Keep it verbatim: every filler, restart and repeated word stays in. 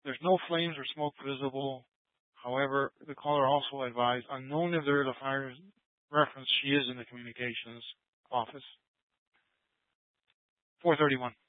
There's no flames or smoke visible. However, the caller also advised, unknown if there is a fire reference, she is in the communications office. four thirty-one.